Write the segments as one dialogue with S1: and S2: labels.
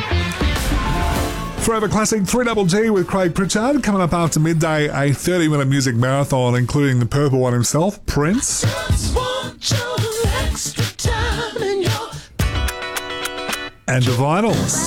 S1: Forever Classic 3GG with Craig Pritchard. Coming up after midday, a 30-minute music marathon, including the purple one himself, Prince. And the Vinyls.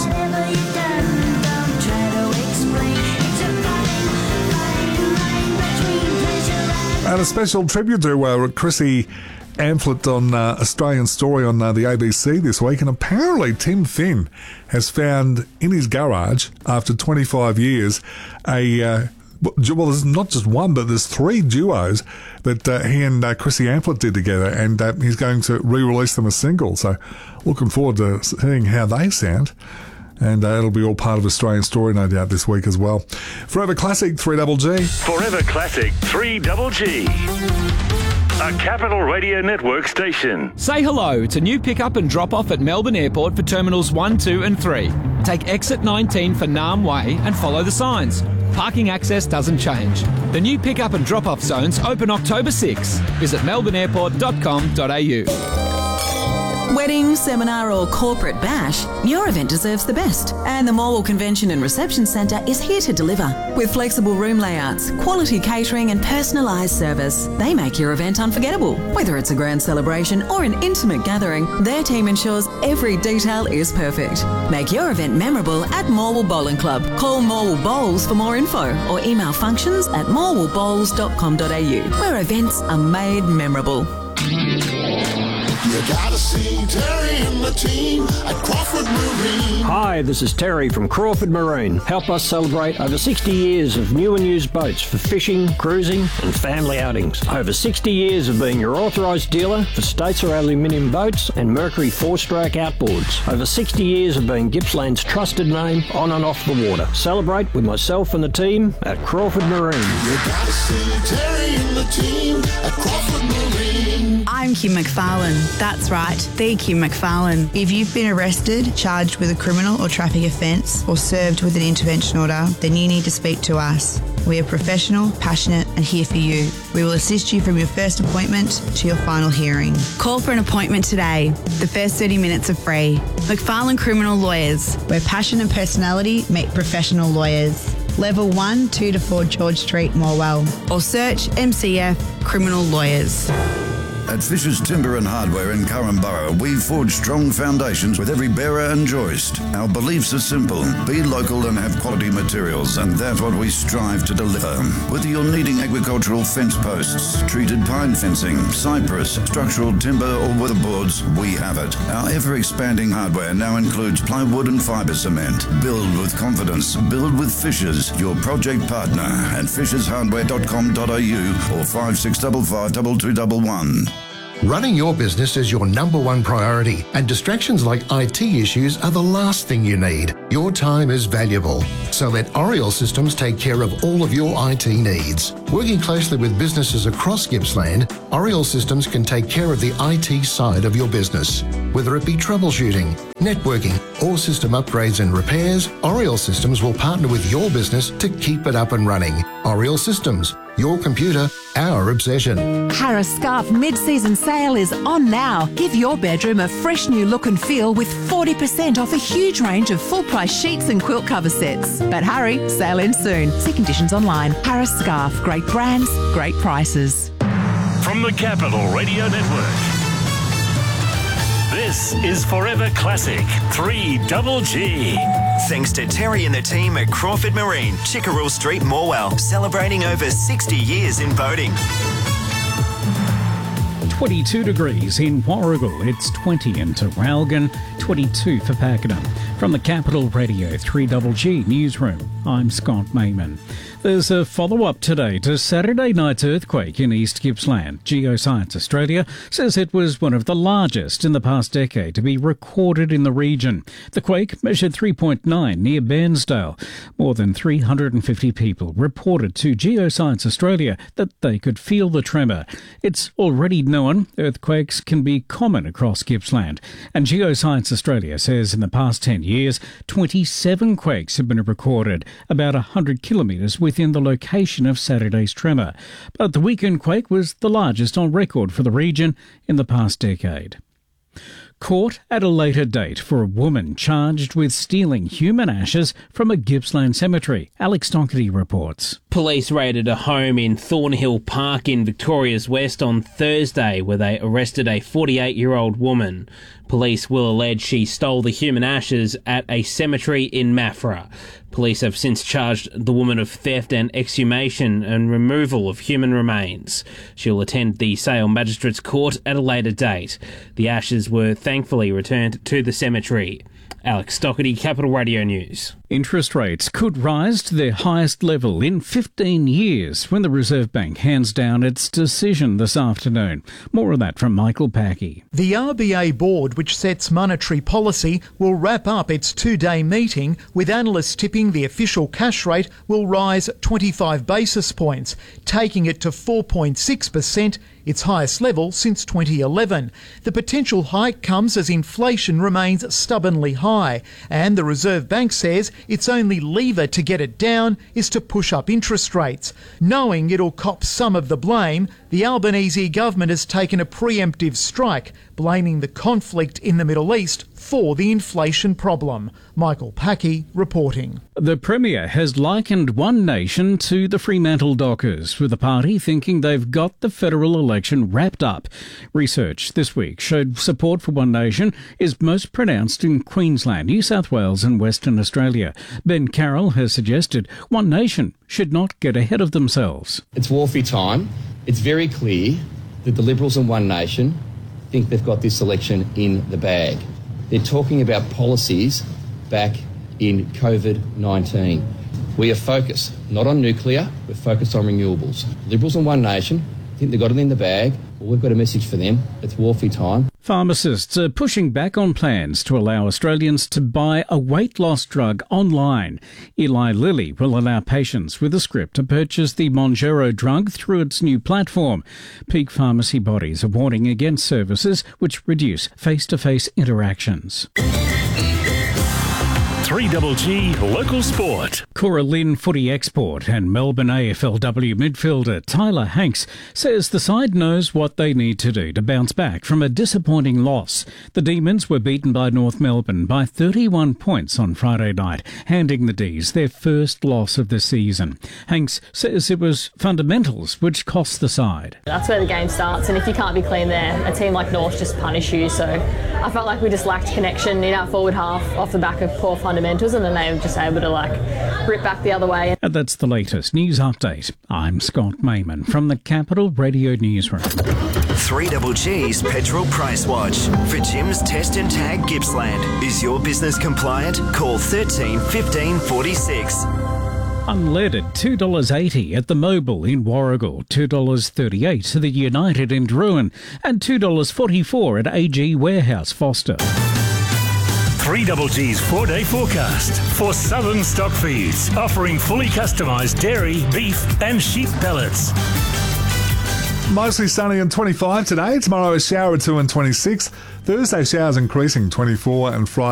S1: And a special tribute to Chrissy Amphlett on Australian Story on the ABC this week. And apparently Tim Finn has found in his garage, after 25 years, well, there's not just one, but there's 3 duos that he and Chrissy Amphlett did together, and he's going to re-release them as singles. So looking forward to seeing how they sound. And it'll be all part of Australian Story, no doubt, this week as well. Forever Classic 3GG.
S2: Forever Classic 3GG. A Capital Radio Network station.
S3: Say hello to new pick-up and drop-off at Melbourne Airport for Terminals 1, 2 and 3. Take exit 19 for Nam Way and follow the signs. Parking access doesn't change. The new pick-up and drop-off zones open October 6. Visit melbourneairport.com.au.
S4: Wedding, seminar or corporate bash, your event deserves the best. And the Morwell Convention and Reception Centre is here to deliver. With flexible room layouts, quality catering and personalised service, they make your event unforgettable. Whether it's a grand celebration or an intimate gathering, their team ensures every detail is perfect. Make your event memorable at Morwell Bowling Club. Call Morwell Bowls for more info or email functions@morwellbowls.com.au, where events are made memorable.
S5: You gotta see Terry and the team at Crawford Marine.
S6: Hi, this is Terry from Crawford Marine. Help us celebrate over 60 years of new and used boats for fishing, cruising and family outings. Over 60 years of being your authorised dealer for Statesar aluminium boats and Mercury 4-stroke outboards. Over 60 years of being Gippsland's trusted name on and off the water. Celebrate with myself and the team at Crawford Marine.
S5: You gotta see Terry and the team at Crawford Marine.
S7: I'm Kim McFarlane. That's right, the Kim McFarlane. If you've been arrested, charged with a criminal or traffic offence, or served with an intervention order, then you need to speak to us. We are professional, passionate and here for you. We will assist you from your first appointment to your final hearing. Call for an appointment today. The first 30 minutes are free. McFarlane Criminal Lawyers, where passion and personality meet professional lawyers. Level 1, 2 to 4 George Street, Morwell. Or search MCF Criminal Lawyers.
S8: At Fisher's Timber and Hardware in Currumborough, we forge strong foundations with every bearer and joist. Our beliefs are simple. Be local and have quality materials, and that's what we strive to deliver. Whether you're needing agricultural fence posts, treated pine fencing, cypress, structural timber or weatherboards, we have it. Our ever-expanding hardware now includes plywood and fibre cement. Build with confidence. Build with Fishers, your project partner at fishershardware.com.au or 5655 2211.
S9: Running your business is your number one priority, and distractions like IT issues are the last thing you need. Your time is valuable, so let Oriel Systems take care of all of your IT needs. Working closely with businesses across Gippsland, Oriel Systems can take care of the IT side of your business. Whether it be troubleshooting, networking, or system upgrades and repairs, Oriel Systems will partner with your business to keep it up and running. Oriel Systems, your computer, our obsession.
S10: Harris Scarf mid-season sale is on now. Give your bedroom a fresh new look and feel with 40% off a huge range of full-price sheets and quilt cover sets. But hurry, sale ends soon. See conditions online. Harris Scarf, great brands, great prices.
S2: From the Capital Radio Network, this is Forever Classic 3GG.
S11: Thanks to Terry and the team at Crawford Marine, Chickerell Street, Morwell, celebrating over 60 years in boating.
S12: 22 degrees in Warragul, it's 20 in Terralgan, 22 for Pakenham. From the Capital Radio 3GG Newsroom, I'm Scott Mayman. There's a follow-up today to Saturday night's earthquake in East Gippsland. Geoscience Australia says it was one of the largest in the past decade to be recorded in the region. The quake measured 3.9 near Bairnsdale. More than 350 people reported to Geoscience Australia that they could feel the tremor. It's already known earthquakes can be common across Gippsland, and Geoscience Australia says in the past 10 years, 27 quakes have been recorded, about 100 kilometres within the location of Saturday's tremor. But the weekend quake was the largest on record for the region in the past decade. Court at a later date for a woman charged with stealing human ashes from a Gippsland cemetery. Alex Doherty reports.
S13: Police raided a home in Thornhill Park in Victoria's West on Thursday, where they arrested a 48-year-old woman. Police will allege she stole the human ashes at a cemetery in Maffra. Police have since charged the woman of theft and exhumation and removal of human remains. She'll attend the Sale Magistrates Court at a later date. The ashes were thankfully returned to the cemetery. Alex Doherty, Capital Radio News.
S12: Interest rates could rise to their highest level in 15 years when the Reserve Bank hands down its decision this afternoon. More of that from Michael Packey.
S14: The RBA board, which sets monetary policy, will wrap up its two-day meeting with analysts tipping the official cash rate will rise 25 basis points, taking it to 4.6%, its highest level since 2011. The potential hike comes as inflation remains stubbornly high, and the Reserve Bank says its only lever to get it down is to push up interest rates. Knowing it'll cop some of the blame, the Albanese government has taken a preemptive strike, blaming the conflict in the Middle East for the inflation problem. Michael Packey reporting.
S12: The Premier has likened One Nation to the Fremantle Dockers, with the party thinking they've got the federal election wrapped up. Research this week showed support for One Nation is most pronounced in Queensland, New South Wales and Western Australia. Ben Carroll has suggested One Nation should not get ahead of themselves.
S15: It's warfare time. It's very clear that the Liberals and One Nation think they've got this election in the bag. They're talking about policies back in COVID-19. We are focused not on nuclear, we're focused on renewables. Liberals and One Nation think they've got it in the bag. Well, we've got a message for them. It's warfare time.
S12: Pharmacists are pushing back on plans to allow Australians to buy a weight loss drug online. Eli Lilly will allow patients with a script to purchase the Mounjaro drug through its new platform. Peak pharmacy bodies are warning against services which reduce face-to-face interactions.
S2: 3GG Local Sport.
S12: Cora Lynn footy export and Melbourne AFLW midfielder Tyler Hanks says the side knows what they need to do to bounce back from a disappointing loss. The Demons were beaten by North Melbourne by 31 points on Friday night, handing the D's their first loss of the season. Hanks says it was fundamentals which cost the side.
S16: That's where the game starts, and if you can't be clean there, a team like North just punish you. So I felt like we just lacked connection in our forward half off the back of poor fundamentals, and then they were just able to rip back the other way.
S12: And that's the latest news update. I'm Scott Mayman from the Capital Radio Newsroom.
S11: 3GG's Petrol Price Watch. For Jim's Test and Tag Gippsland. Is your business compliant? Call 13 15 46.
S12: Unleaded $2.80 at the Mobil in Warragul, $2.38 to the United in Druin, and $2.44 at AG Warehouse Foster.
S2: 3GG's 4-day forecast for Southern Stock Feeds, offering fully customised dairy, beef and sheep pellets.
S1: Mostly sunny and 25 today. Tomorrow a shower or two and 26. Thursday showers increasing 24 and Friday.